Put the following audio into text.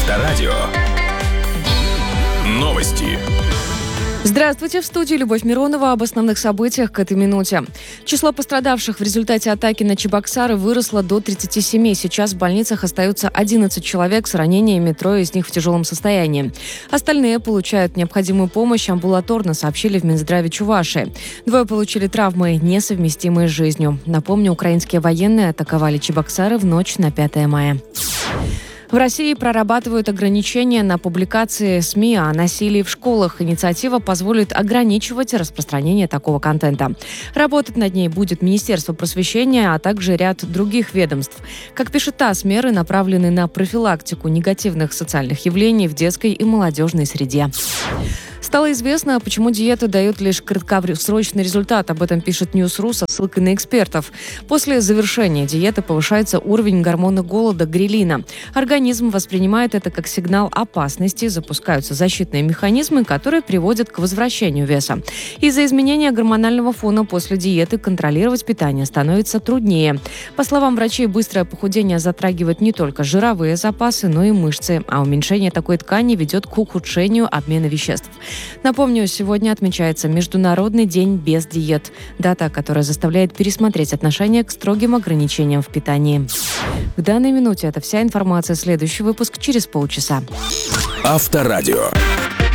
Авторадио. Новости. Здравствуйте, в студии Любовь Миронова. Об основных событиях к этой минуте. Число пострадавших в результате атаки на Чебоксары выросло до 37. Сейчас в больницах остаются 11 человек с ранениями, 3 из них в тяжелом состоянии. Остальные получают необходимую помощь амбулаторно, сообщили в Минздраве Чувашии. 2 получили травмы, несовместимые с жизнью. Напомню, украинские военные атаковали Чебоксары в ночь на 5 мая. В России прорабатывают ограничения на публикации СМИ о насилии в школах. Инициатива позволит ограничивать распространение такого контента. Работать над ней будет Министерство просвещения, а также ряд других ведомств. Как пишет ТАСС, меры направлены на профилактику негативных социальных явлений в детской и молодежной среде. Стало известно, почему диета дает лишь краткосрочный результат. Об этом пишет Ньюс.ру со ссылкой на экспертов. После завершения диеты повышается уровень гормона голода грелина. Организм воспринимает это как сигнал опасности, запускаются защитные механизмы, которые приводят к возвращению веса. Из-за изменения гормонального фона после диеты контролировать питание становится труднее. По словам врачей, быстрое похудение затрагивает не только жировые запасы, но и мышцы, а уменьшение такой ткани ведет к ухудшению обмена веществ. Напомню, сегодня отмечается Международный день без диет. Дата, которая заставляет пересмотреть отношение к строгим ограничениям в питании. В данной минуте это вся информация. Следующий выпуск через полчаса. Авторадио.